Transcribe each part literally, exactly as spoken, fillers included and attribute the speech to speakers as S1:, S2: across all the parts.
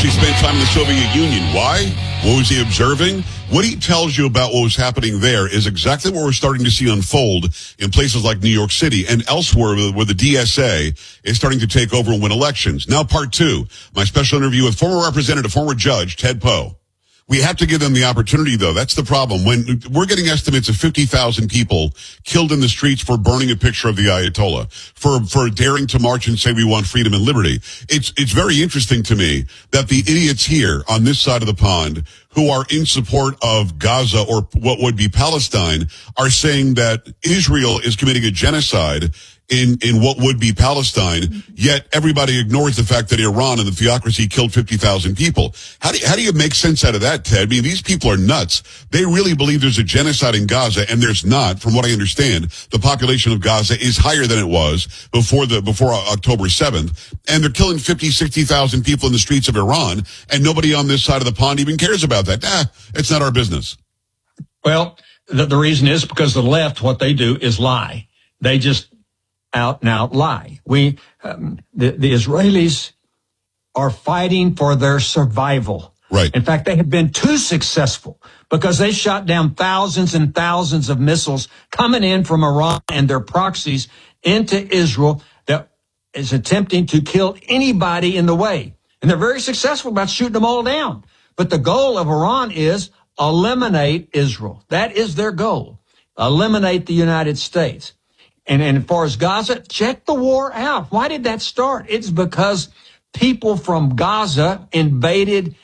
S1: actually spent time in the Soviet Union. Why? What was he observing? What he tells you about what was happening there is exactly what we're starting to see unfold in places like New York City and elsewhere where the D S A is starting to take over and win elections. Now, part two, my special interview with former representative, former judge, Ted Poe. We have to give them the opportunity, though. That's the problem. When we're getting estimates of fifty thousand people killed in the streets for burning a picture of the Ayatollah, for, for daring to march and say we want freedom and liberty. It's, it's very interesting to me that the idiots here on this side of the pond who are in support of Gaza or what would be Palestine are saying that Israel is committing a genocide in, in what would be Palestine, yet everybody ignores the fact that Iran and the theocracy killed fifty thousand people. How do you, how do you make sense out of that, Ted? I mean, these people are nuts. They really believe there's a genocide in Gaza, and there's not. From what I understand, the population of Gaza is higher than it was before the, before October seventh, and they're killing fifty, sixty thousand people in the streets of Iran, and nobody on this side of the pond even cares about that. Ah, it's not our business.
S2: Well, the, the reason is because the left, what they do is lie. They just out and out lie. We, um, the, the Israelis are fighting for their survival.
S1: Right.
S2: In fact, they have been too successful because they shot down thousands and thousands of missiles coming in from Iran and their proxies into Israel that is attempting to kill anybody in the way. And they're very successful about shooting them all down. But the goal of Iran is eliminate Israel. That is their goal. Eliminate the United States. And, and as far as Gaza, check the war out. Why did that start? It's because people from Gaza invaded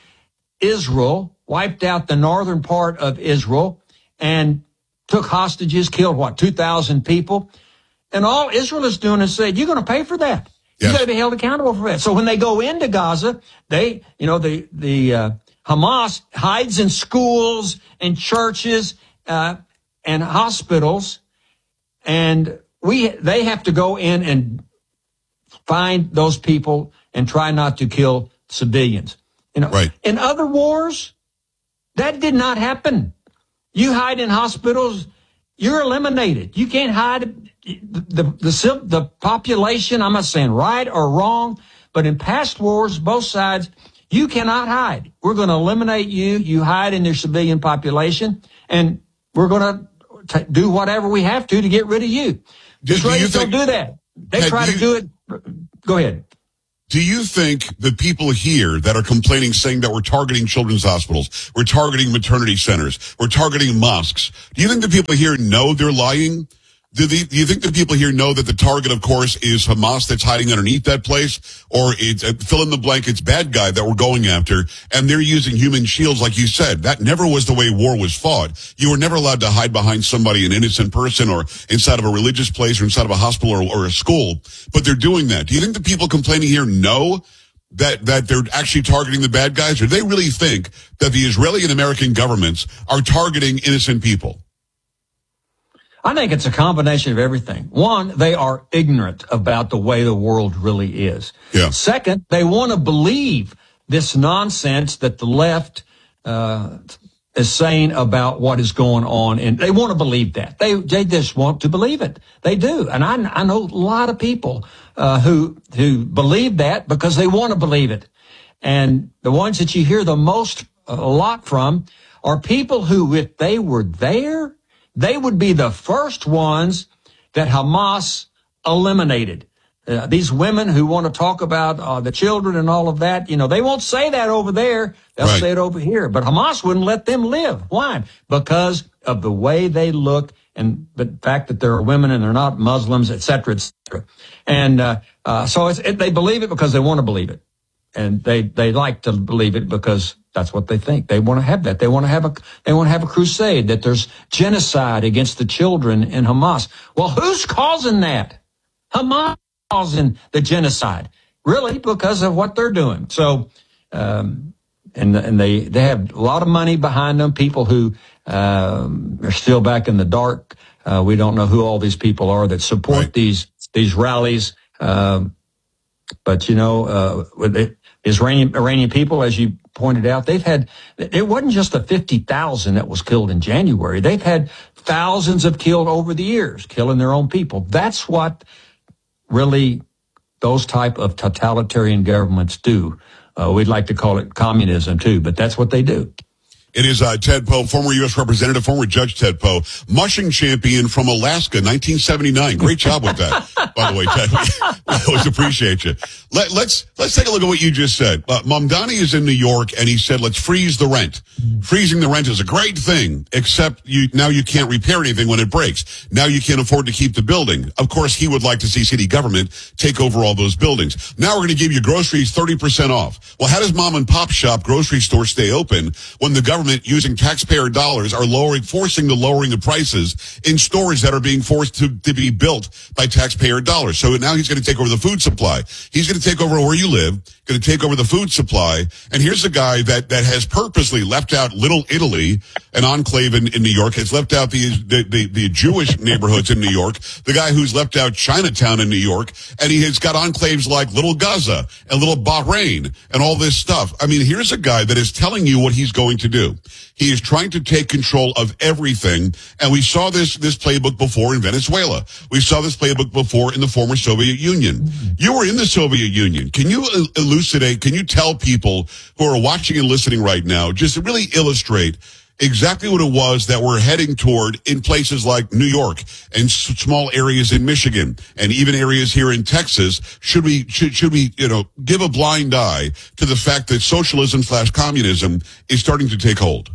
S2: Israel, wiped out the northern part of Israel, and took hostages, killed, what, two thousand people? And all Israel is doing is saying, you're going to pay for that. Yes. You got to be held accountable for that. So when they go into Gaza, they, you know, the, the, uh, Hamas hides in schools and churches, uh, and hospitals, and we, they have to go in and find those people and try not to kill civilians. You know,
S1: right.
S2: In other wars, that did not happen. You hide in hospitals, you're eliminated. You can't hide the, the, the, the population. I'm not saying right or wrong, but in past wars, both sides, you cannot hide. We're going to eliminate you. You hide in their civilian population, and we're going to do whatever we have to to get rid of you.
S1: Do,
S2: Israelis
S1: do you think,
S2: don't do that. They
S1: Ted,
S2: try
S1: do
S2: to
S1: you,
S2: do it. Go ahead.
S1: Do you think the people here that are complaining, saying that we're targeting children's hospitals, we're targeting maternity centers, we're targeting mosques, do you think the people here know they're lying? Do, the, do you think the people here know that the target, of course, is Hamas that's hiding underneath that place? Or it's uh, fill in the blank, it's bad guy that we're going after, and they're using human shields, like you said. That never was the way war was fought. You were never allowed to hide behind somebody, an innocent person, or inside of a religious place, or inside of a hospital or, or a school. But they're doing that. Do you think the people complaining here know that, that they're actually targeting the bad guys? Or do they really think that the Israeli and American governments are targeting innocent people?
S2: I think it's a combination of everything. One, they are ignorant about the way the world really is.
S1: Yeah.
S2: Second, they want to believe this nonsense that the left uh is saying about what is going on, and they want to believe that. They they just want to believe it. They do, and I I know a lot of people uh who who believe that because they want to believe it. And the ones that you hear the most a lot from are people who, if they were there, they would be the first ones that Hamas eliminated. Uh, these women who want to talk about uh, the children and all of that, you know, they won't say that over there. They'll
S1: right.
S2: say it over here. But Hamas wouldn't let them live. Why? Because of the way they look and the fact that they're women and they're not Muslims, et cetera, et cetera. And uh, uh, so it's, it, they believe it because they want to believe it. And they, they like to believe it because that's what they think. They want to have that. They want to have a, they want to have a crusade, that there's genocide against the children in Hamas. Well, who's causing that? Hamas causing the genocide. Really, because of what they're doing. So, um, and, and they, they have a lot of money behind them, people who, um, are still back in the dark. Uh, we don't know who all these people are that support
S1: right.
S2: these, these rallies. Um, but you know, uh, with it, Iranian, Iranian people, as you pointed out, they've had, it wasn't just the fifty thousand that was killed in January. They've had thousands of killed over the years, killing their own people. That's what really those type of totalitarian governments do. Uh, we'd like to call it communism too, but that's what they do.
S1: It is uh, Ted Poe, former U S Representative, former Judge Ted Poe, mushing champion from Alaska, nineteen seventy-nine. Great job with that, by the way, Ted. We always appreciate you. Let, let's let's take a look at what you just said. Uh, Mamdani is in New York, and he said, "Let's freeze the rent." Freezing the rent is a great thing, except you now you can't repair anything when it breaks. Now you can't afford to keep the building. Of course, he would like to see city government take over all those buildings. Now we're going to give you groceries thirty percent off. Well, how does mom and pop shop grocery store stay open when the government, using taxpayer dollars, are lowering, forcing the lowering of prices in stores that are being forced to, to be built by taxpayer dollars? So now he's going to take over the food supply. He's going to take over where you live, going to take over the food supply. And here's a guy that, that has purposely left out Little Italy, an enclave in, in New York, has left out the, the, the, the Jewish neighborhoods in New York, the guy who's left out Chinatown in New York, and he has got enclaves like Little Gaza and Little Bahrain and all this stuff. I mean, here's a guy that is telling you what he's going to do. He is trying to take control of everything, and we saw this this playbook before in Venezuela. We saw this playbook before in the former Soviet Union. You were in the Soviet Union. Can you elucidate, can you tell people who are watching and listening right now, just to really illustrate exactly what it was that we're heading toward in places like New York and s- small areas in Michigan and even areas here in Texas? Should we, should, should we, you know, give a blind eye to the fact that socialism slash communism is starting to take hold?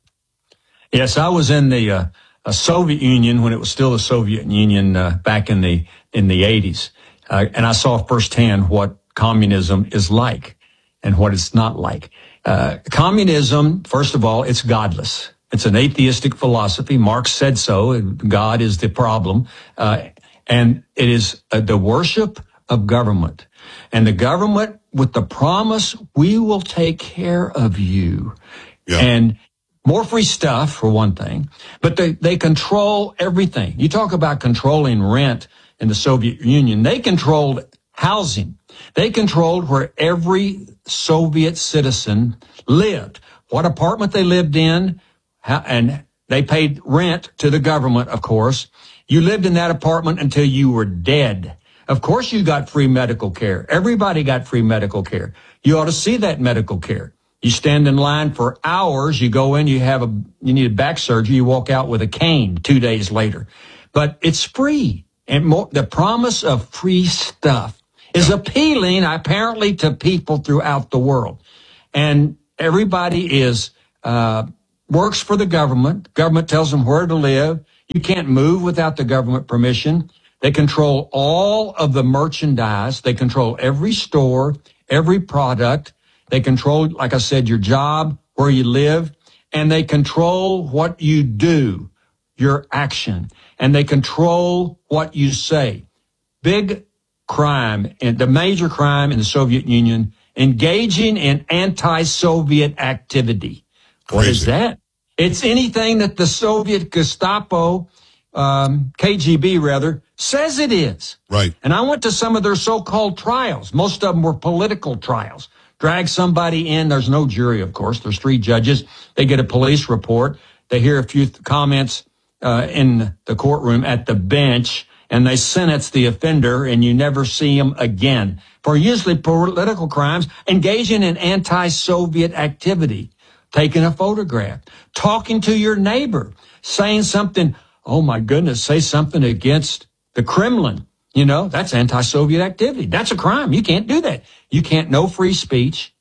S2: Yes, I was in the uh, uh, Soviet Union when it was still the Soviet Union uh, back in the in the eighties, uh, and I saw firsthand what communism is like and what it's not like. Uh, communism, first of all, it's godless. It's an atheistic philosophy. Marx said so. God is the problem, uh, and it is uh, the worship of government, and the government with the promise, we will take care of you,
S1: yeah.
S2: and more free stuff, for one thing, but they, they control everything. You talk about controlling rent in the Soviet Union. They controlled housing. They controlled where every Soviet citizen lived, what apartment they lived in, how, and they paid rent to the government, of course. You lived in that apartment until you were dead. Of course, you got free medical care. Everybody got free medical care. You ought to see that medical care. You stand in line for hours. You go in, you have a, you need a back surgery. You walk out with a cane two days later. But it's free. And more, the promise of free stuff is appealing, apparently, to people throughout the world. And everybody is, uh, works for the government. Government tells them where to live. You can't move without the government permission. They control all of the merchandise. They control every store, every product. They control, like I said, your job, where you live, and they control what you do, your action, and they control what you say. Big crime, and the major crime in the Soviet Union, engaging in anti-Soviet activity. What is that? It's anything that the Soviet Gestapo, um, K G B rather, says it is.
S1: Right.
S2: And I went to some of their so-called trials. Most of them were political trials. Drag somebody in. There's no jury, of course. There's three judges. They get a police report. They hear a few th- comments uh, in the courtroom at the bench, and they sentence the offender, and you never see him again for usually political crimes, engaging in anti-Soviet activity, taking a photograph, talking to your neighbor, saying something, oh my goodness, say something against the Kremlin. You know, that's anti-Soviet activity. That's a crime. You can't do that. You can't, no free speech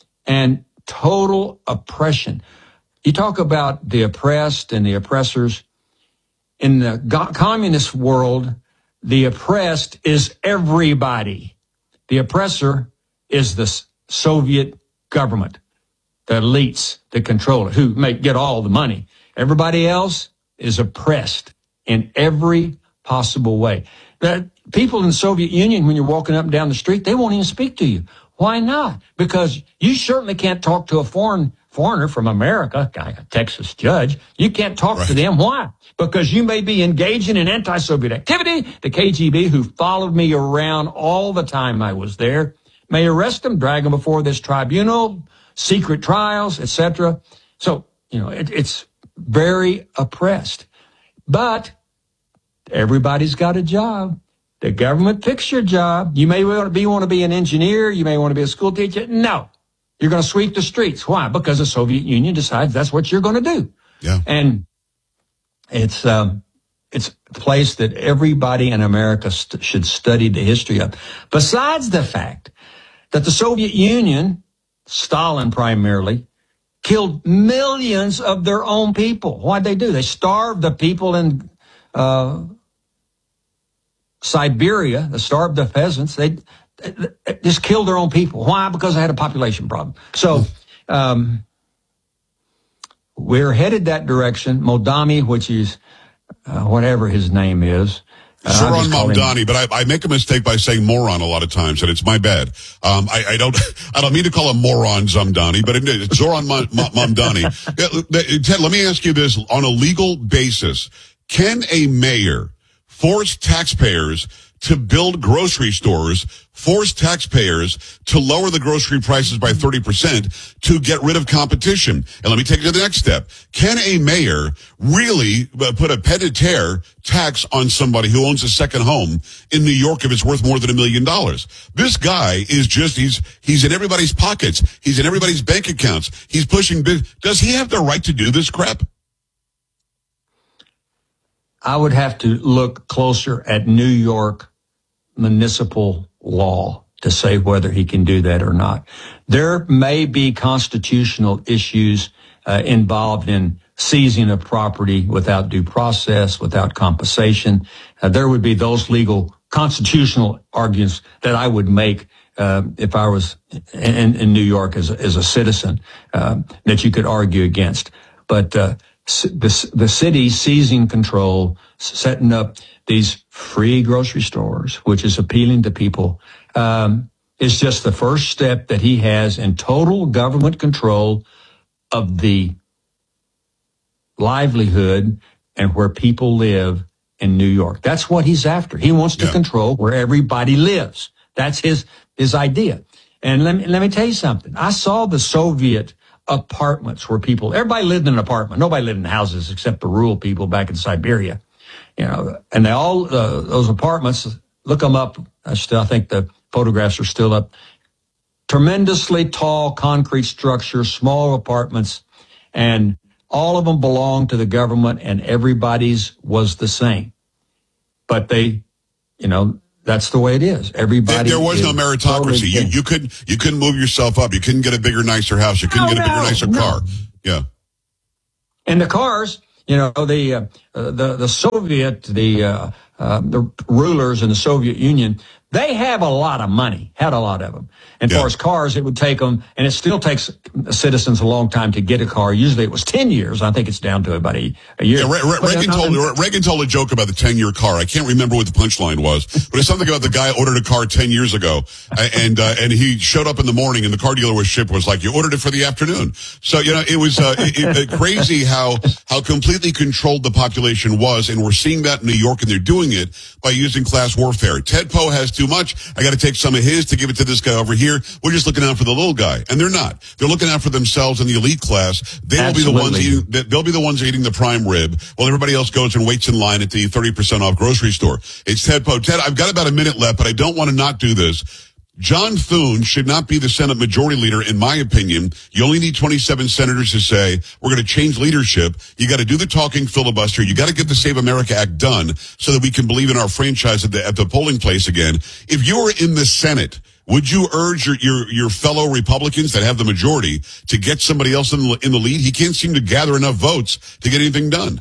S2: and total oppression. You talk about the oppressed and the oppressors. In the go- communist world, the oppressed is everybody. The oppressor is the Soviet government, the elites that control it, who make, get all the money. Everybody else is oppressed in every possible way. That people in the Soviet Union, when you're walking up and down the street, they won't even speak to you. Why not? Because you certainly can't talk to a foreign foreigner from America, a Texas judge. You can't talk
S1: right.
S2: to them. Why? Because you may be engaging in anti-Soviet activity. The K G B, who followed me around all the time I was there, may arrest them, drag them before this tribunal, secret trials, et cetera. So, you know, it, it's very oppressed. But everybody's got a job. The government picks your job. You may want to be, want to be an engineer. You may want to be a school teacher. No, You're going to sweep the streets. Why? Because the Soviet Union decides that's what you're going to do.
S1: Yeah.
S2: And it's, um, it's a place that everybody in America st- should study the history of. Besides the fact that the Soviet Union, Stalin primarily, killed millions of their own people. Why'd they do? They starved the people in uh, Siberia. They starved the peasants. They, they just killed their own people. Why? Because they had a population problem. So um, we're headed that direction. Moldami, which is uh, whatever his name is.
S1: Zoran Mamdani, but I, I make a mistake by saying moron a lot of times, and it's my bad. Um, I, I don't, I don't mean to call him moron Zamdani, but it's Zoran Ma, Ma, Mamdani. Ted, let me ask you this: on a legal basis, can a mayor force taxpayers to build grocery stores, force taxpayers to lower the grocery prices by thirty percent to get rid of competition? And let me take it to the next step. Can a mayor really put a pied-à-terre tax on somebody who owns a second home in New York if it's worth more than a million dollars? This guy is just, he's, he's in everybody's pockets. He's in everybody's bank accounts. He's pushing big. Does he have the right to do this crap?
S2: I would have to look closer at New York municipal law to say whether he can do that or not. There may be constitutional issues uh, involved in seizing of property without due process, without compensation. Uh, there would be those legal constitutional arguments that I would make uh, if I was in, in New York as a, as a citizen uh, that you could argue against. But uh, the, the city seizing control, setting up these free grocery stores, which is appealing to people, um, is just the first step that he has in total government control of the livelihood and where people live in New York. That's what he's after. He wants to yeah. control where everybody lives. That's his, his idea. And let me, let me tell you something. I saw the Soviet apartments where people, everybody lived in an apartment. Nobody lived in houses except the rural people back in Siberia. You know, and they all, uh, those apartments, look them up. I still, I think the photographs are still up. Tremendously tall concrete structures, small apartments, and all of them belonged to the government and everybody's was the same. But they, you know, that's the way it is. Everybody.
S1: There, there was no meritocracy. Totally you, you couldn't, you couldn't move yourself up. You couldn't get a bigger, nicer house. You couldn't
S2: no,
S1: get a bigger,
S2: no,
S1: nicer
S2: no.
S1: car. Yeah.
S2: And the cars, you know, the, uh, the, the Soviet, the, uh, uh, the rulers in the Soviet Union, they have a lot of money, had a lot of them. And
S1: yeah.
S2: far as cars, it would take them, and it still takes citizens a long time to get a car. Usually it was ten years. I think it's down to about a, a year.
S1: Yeah, Re- Re- Reagan, told, Reagan told a joke about the ten-year car. I can't remember what the punchline was, but it's something about the guy ordered a car ten years ago, and uh, and he showed up in the morning, and the car dealer was shipped was like, you ordered it for the afternoon. So, you know, it was uh, it, it, crazy how, how completely controlled the population was, and we're seeing that in New York, and they're doing it by using class warfare. Ted Poe has too much. I got to take some of his to give it to this guy over here. We're just looking out for the little guy, and they're not. They're looking out for themselves and the elite class. They will be the ones eating, they'll be the ones eating the prime rib, while everybody else goes and waits in line at the thirty percent off grocery store. It's Ted Poe. Ted, I've got about a minute left, but I don't want to not do this. John Thune should not be the Senate Majority Leader, in my opinion. You only need twenty-seven senators to say, we're going to change leadership. You got to do the talking filibuster. You got to get the Save America Act done so that we can believe in our franchise at the, at the polling place again. If you were in the Senate, would you urge your, your, your fellow Republicans that have the majority to get somebody else in the, in the lead? He can't seem to gather enough votes to get anything done.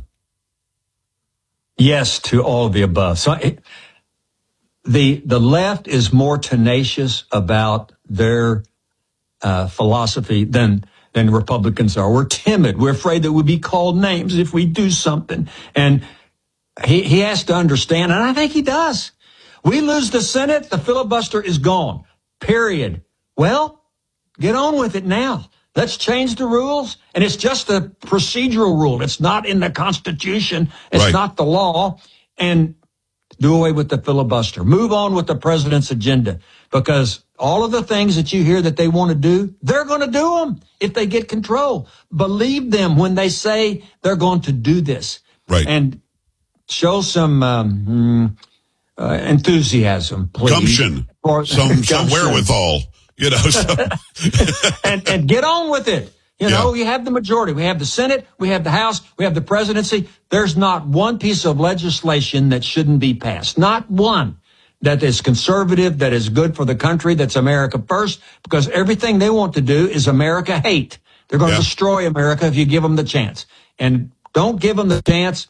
S2: Yes, to all of the above. So it, The the left is more tenacious about their uh, philosophy than than Republicans are. We're timid. We're afraid that we'll be called names if we do something. And he he has to understand, and I think he does. We lose the Senate, the filibuster is gone. Period. Well, get on with it now. Let's change the rules. And it's just a procedural rule. It's not in the Constitution. It's
S1: right.
S2: not the law. And do away with the filibuster. Move on with the president's agenda, because all of the things that you hear that they want to do, they're going to do them if they get control. Believe them when they say they're going to do this.
S1: Right.
S2: And show some um, uh, enthusiasm, please.
S1: Gumption.
S2: Or,
S1: some, some wherewithal. You know, so.
S2: and, and get on with it. You know, yeah. You have the majority. We have the Senate. We have the House. We have the presidency. There's not one piece of legislation that shouldn't be passed. Not one that is conservative, that is good for the country, that's America first, because everything they want to do is America hate. They're going yeah. to destroy America if you give them the chance. And don't give them the chance.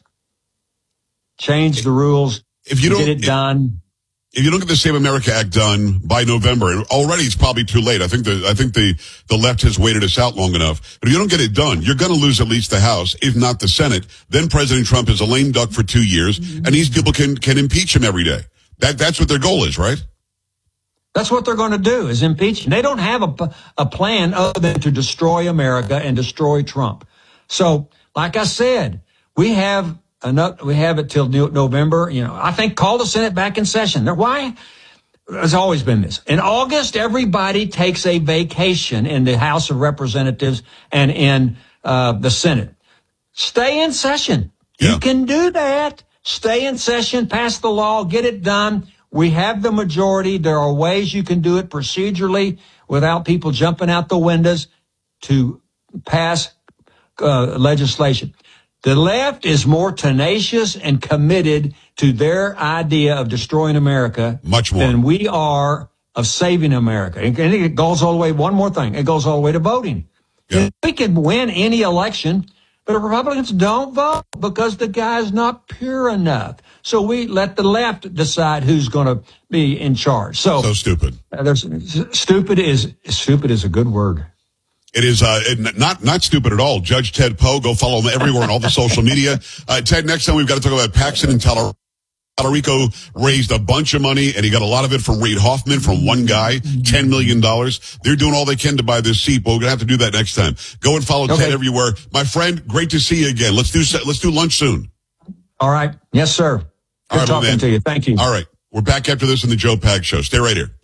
S2: Change the rules.
S1: If you don't
S2: get it
S1: if,
S2: done.
S1: If you don't get the Save America Act done by November, and already it's probably too late. I think the I think the the left has waited us out long enough. But if you don't get it done, you're going to lose at least the House, if not the Senate. Then President Trump is a lame duck for two years, mm-hmm. and these people can can impeach him every day. That that's what their goal is, right?
S2: That's what they're going to do, is impeach him. They don't have a a plan other than to destroy America and destroy Trump. So, like I said, we have. Enough, we have it till November. You know, I think call the Senate back in session. Why? There's always been this. In August, everybody takes a vacation in the House of Representatives and in uh, the Senate. Stay in session. Yeah. You can do that. Stay in session, pass the law, get it done. We have the majority. There are ways you can do it procedurally without people jumping out the windows to pass uh, legislation. The left is more tenacious and committed to their idea of destroying America
S1: much more
S2: than we are of saving America. And it goes all the way, one more thing, it goes all the way to voting. Yeah. We can win any election, but Republicans don't vote because the guy's not pure enough. So we let the left decide who's going to be in charge. So,
S1: so stupid.
S2: Uh, there's, stupid is stupid is a good word.
S1: It is uh, not not stupid at all. Judge Ted Poe, go follow him everywhere on all the social media. Uh, Ted, next time we've got to talk about Paxson and Puerto Rico raised a bunch of money, and he got a lot of it from Reid Hoffman, from one guy, ten million dollars. They're doing all they can to buy this seat, but we're going to have to do that next time. Go and follow okay. Ted everywhere. My friend, great to see you again. Let's do let's do lunch soon.
S2: All right. Yes, sir. Good
S1: all right,
S2: talking to you. Thank you.
S1: All right. We're back after this in the Joe Pags Show. Stay right here.